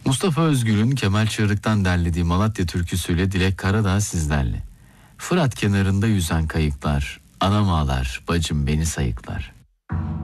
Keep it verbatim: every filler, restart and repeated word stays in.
Mustafa Özgür'ün Kemal Çığırık'tan derlediği Malatya türküsüyle Dilek Karadağ sizlerle. Fırat kenarında yüzen kayıklar, anam ağlar, bacım beni sayıklar.